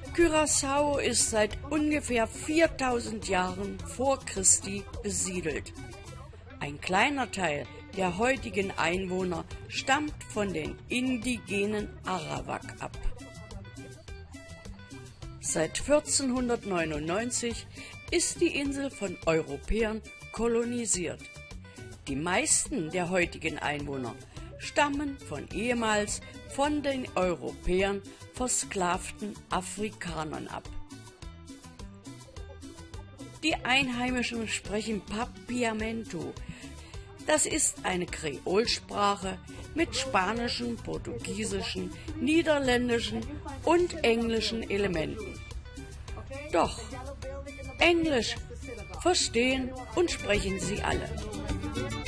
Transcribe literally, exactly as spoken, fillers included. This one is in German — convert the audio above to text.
Curaçao ist seit ungefähr viertausend Jahren vor Christi besiedelt. Ein kleiner Teil der heutigen Einwohner stammt von den indigenen Arawak ab. Seit vierzehnhundertneunundneunzig ist die Insel von Europäern kolonisiert. Die meisten der heutigen Einwohner stammen von ehemals von den Europäern versklavten Afrikanern ab. Die Einheimischen sprechen Papiamento. Das ist eine Kreolsprache mit spanischen, portugiesischen, niederländischen und englischen Elementen. Doch Englisch verstehen und sprechen sie alle.